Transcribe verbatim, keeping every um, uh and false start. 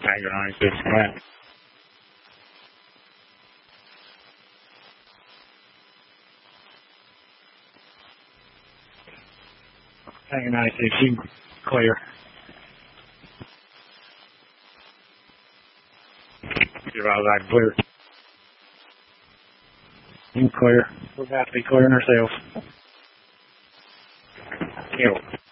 Agronite is flat. Agronite is clear. You're all right, clear. You clear. We're about to be clearing ourselves. Kill.